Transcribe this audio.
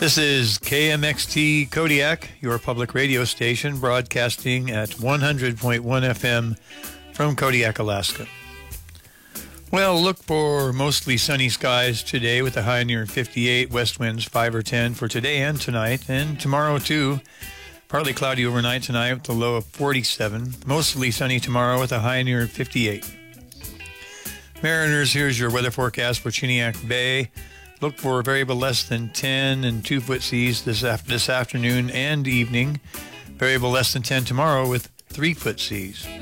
This is KMXT Kodiak, your public radio station, broadcasting at 100.1 FM from Kodiak, Alaska. Well, look for mostly sunny skies today with a high near 58, west winds 5 or 10 for today and tonight, and tomorrow too. Partly cloudy overnight tonight with a low of 47. Mostly sunny tomorrow with a high near 58. Mariners, here's your weather forecast for Chiniak Bay. Look for a variable less than 10 and 2-foot seas this afternoon and evening. Variable less than 10 tomorrow with 3-foot seas.